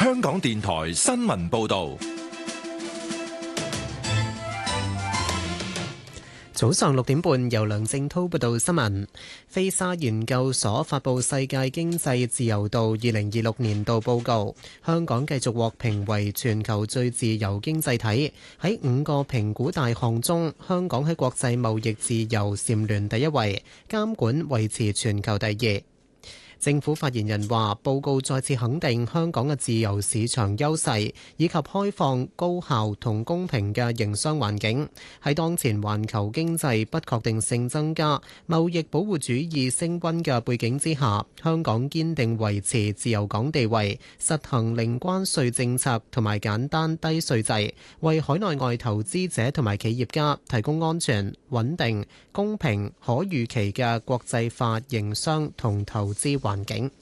香港電台新聞報道。 早上6點半，由梁正滔報道新聞。菲沙研究所發布世界經濟自由度2026年度報告，香港繼續獲評為全球最自由經濟體。喺5個評估大項中，香港喺國際貿易自由蟬聯第一位，監管維持全球第二。政府發言人話，報告再次肯定香港嘅自由市場優勢，以及開放、高效同公平嘅營商環境。喺當前環球經濟不確定性增加、貿易保護主義升溫嘅背景之下，香港堅定維持自由港地位，實行零關稅政策同埋簡單低稅制，為海內外投資者同埋企業家提供安全、穩定、公平、可預期嘅國際化營商同投資環境。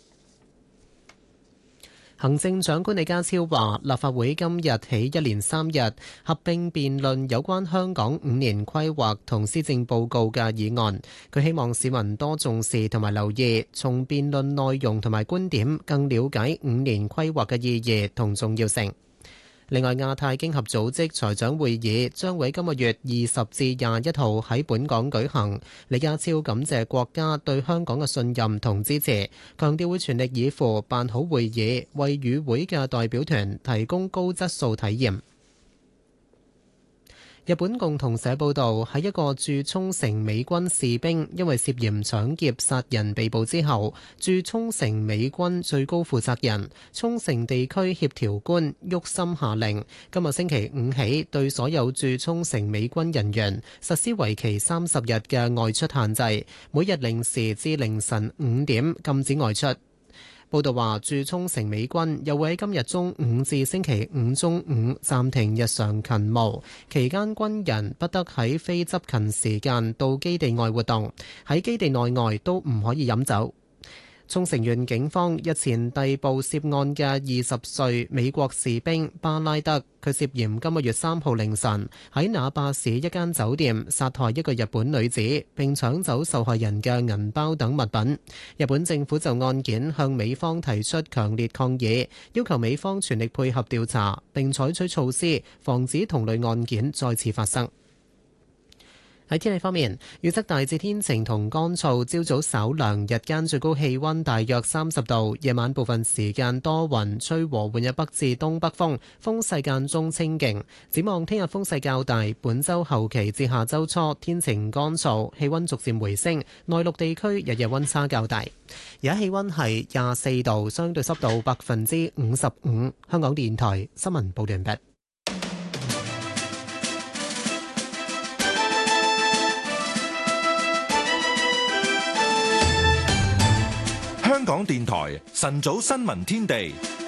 行政長官李家超話，立法會今日起一連3日合併辯論有關香港5年規劃同施政報告嘅議案。佢希望市民多重視同埋留意，從辯論內容同埋觀點更了解5年規劃嘅意義同重要性。另外，亞太經合組織財長會議將會今個月20至21號喺本港舉行。李家超感謝國家對香港嘅信任同支持，強調會全力以赴辦好會議，為與會嘅代表團提供高質素體驗。日本共同社報導，喺一個駐沖繩美軍士兵因為涉嫌搶劫殺人被捕之後，駐沖繩美軍最高負責人、沖繩地區協調官郁森下令，今日星期五起對所有駐沖繩美軍人員實施為期30日嘅外出限制，每日0時至凌晨5點禁止外出。報道話，駐沖繩美軍又會喺今日中午至星期五中午暫停日常勤務，期間軍人不得喺非執勤時間到基地外活動，喺基地內外都唔可以飲酒。沖繩縣警方日前逮捕涉案嘅20歲美國士兵巴拉德，佢涉嫌今個月3號凌晨喺那霸市一間酒店殺害一個日本女子，並搶走受害人嘅銀包等物品。日本政府就案件向美方提出強烈抗議，要求美方全力配合調查，並採取措施防止同類案件再次發生。喺天氣方面，預測大致天晴同乾燥，朝早稍涼，日間最高氣溫大約30度，夜晚部分時間多雲，吹和緩嘅北至東北風，風勢間中清勁。展望聽日風勢較大，本週後期至下週初天晴乾燥，氣溫逐漸回升，內陸地區日日溫差較大。而家氣溫係24度，相對濕度55%。香港電台新聞報道完畢。 香港電台晨早新聞天地，